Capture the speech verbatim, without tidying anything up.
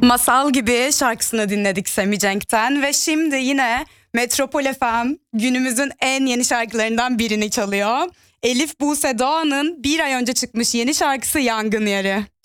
Masal Gibi şarkısını dinledik Semi Cenk'ten ve şimdi yine Metropol F M günümüzün en yeni şarkılarından birini çalıyor. Elif Buse Doğan'ın bir ay önce çıkmış yeni şarkısı Yangın Yeri.